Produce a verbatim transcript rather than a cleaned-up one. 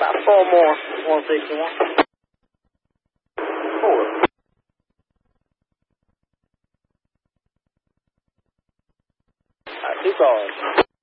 About four more, one sixty-one. Four. All right, two cars.